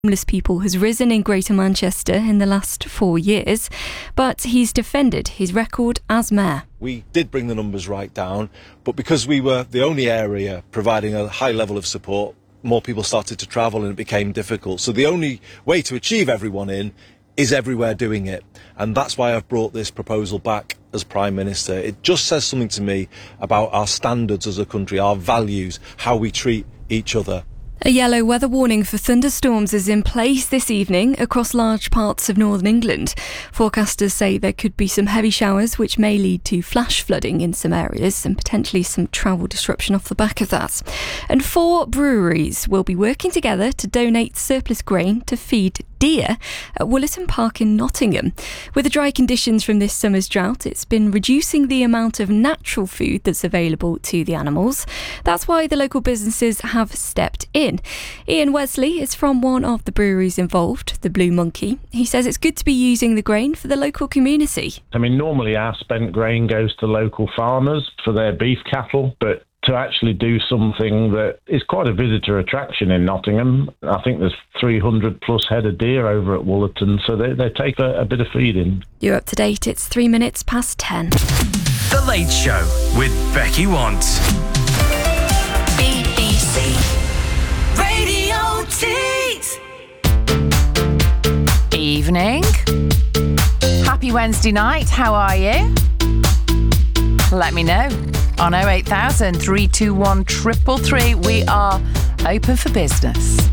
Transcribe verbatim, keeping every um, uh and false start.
homeless people has risen in Greater Manchester in the last four years, but he's defended his record as mayor. We did bring the numbers right down, but because we were the only area providing a high level of support, more people started to travel and it became difficult. So the only way to achieve everyone in is everywhere doing it. And that's why I've brought this proposal back as Prime Minister. It just says something to me about our standards as a country, our values, how we treat each other. A yellow weather warning for thunderstorms is in place this evening across large parts of northern England. Forecasters say there could be some heavy showers which may lead to flash flooding in some areas and potentially some travel disruption off the back of that. And four breweries will be working together to donate surplus grain to feed deer at Woollerton Park in Nottingham. With the dry conditions from this summer's drought, it's been reducing the amount of natural food that's available to the animals. That's why the local businesses have stepped in. Ian Wesley is from one of the breweries involved, the Blue Monkey. He says it's good to be using the grain for the local community. I mean, normally our spent grain goes to local farmers for their beef cattle, but to actually do something that is quite a visitor attraction in Nottingham. I think there's three hundred plus head of deer over at Woollerton, so they, they take a, a bit of feeding. You're up to date, it's three minutes past ten. The Late Show with Becky Want. B B C Radio Tees. Evening. Happy Wednesday night, how are you? Let me know. On oh eight thousand, three two one, three three three, we are open for business.